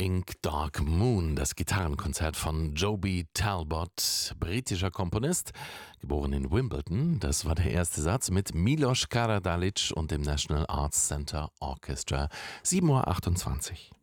Pink Dark Moon, das Gitarrenkonzert von Joby Talbot, britischer Komponist, geboren in Wimbledon. Das war der erste Satz mit Milos Karadalic und dem National Arts Center Orchestra. 7:28 Uhr.